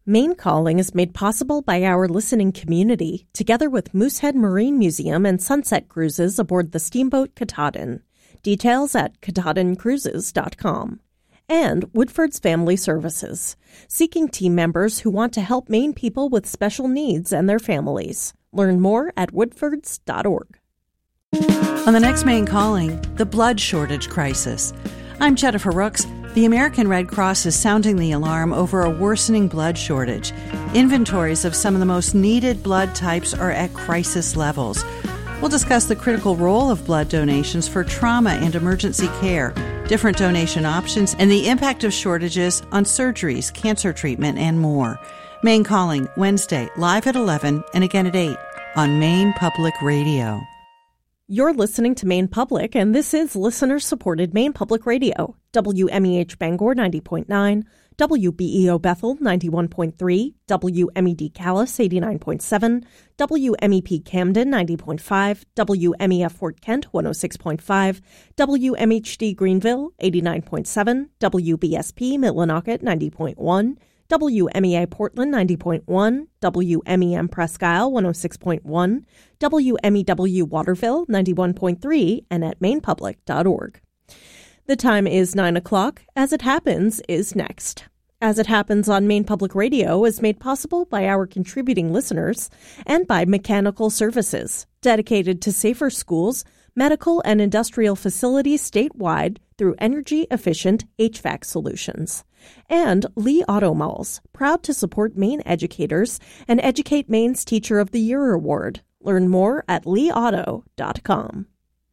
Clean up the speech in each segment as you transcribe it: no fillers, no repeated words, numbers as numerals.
Maine Calling is made possible by our listening community, together with Moosehead Marine Museum and Sunset Cruises aboard the steamboat Katahdin. Details at KatahdinCruises.com. And Woodford's Family Services, seeking team members who want to help Maine people with special needs and their families. Learn more at woodfords.org. On the next Maine Calling, the blood shortage crisis. I'm Jennifer Rooks. The American Red Cross is sounding the alarm over a worsening blood shortage. Inventories of some of the most needed blood types are at crisis levels. We'll discuss the critical role of blood donations for trauma and emergency care, different donation options, and the impact of shortages on surgeries, cancer treatment, and more. Maine Calling, Wednesday, live at 11 and again at 8 on Maine Public Radio. You're listening to Maine Public, and this is listener-supported Maine Public Radio. WMEH Bangor 90.9, WBEO Bethel 91.3, WMED Calais 89.7, WMEP Camden 90.5, WMEF Fort Kent 106.5, WMHD Greenville 89.7, WBSP Millinocket 90.1, WMEA Portland 90.1, WMEM Presque Isle 106.1, WMEW Waterville 91.3, and at mainepublic.org. The time is 9 o'clock. As It Happens is next. As It Happens on Maine Public Radio is made possible by our contributing listeners and by Mechanical Services, dedicated to safer schools, medical and industrial facilities statewide through energy-efficient HVAC solutions. And Lee Auto Malls, proud to support Maine educators and Educate Maine's Teacher of the Year Award. Learn more at leeauto.com.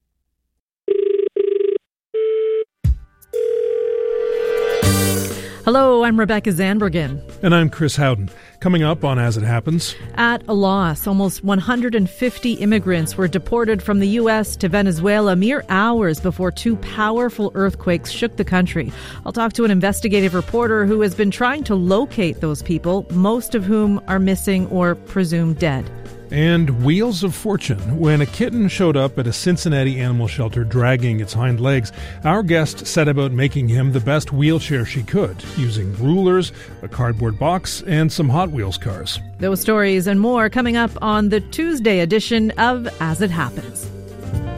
Hello, I'm Rebecca Zandbergen. And I'm Chris Howden. Coming up on As It Happens. At a loss, almost 150 immigrants were deported from the U.S. to Venezuela mere hours before two powerful earthquakes shook the country. I'll talk to an investigative reporter who has been trying to locate those people, most of whom are missing or presumed dead. And Wheels of Fortune. When a kitten showed up at a Cincinnati animal shelter dragging its hind legs, our guest set about making him the best wheelchair she could, using rulers, a cardboard box, and some Hot Wheels cars. Those stories and more coming up on the Tuesday edition of As It Happens.